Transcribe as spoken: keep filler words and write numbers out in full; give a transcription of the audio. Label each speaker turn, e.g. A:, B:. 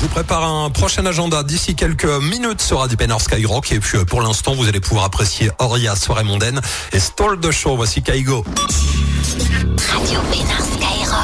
A: vous prépare un prochain agenda. D'ici quelques minutes sera du Pénard Skyrock. Et puis pour l'instant, vous allez pouvoir apprécier Oria, Soirée mondaine et Stole de Show. Voici Kaigo.
B: Radio Pénard Skyrock.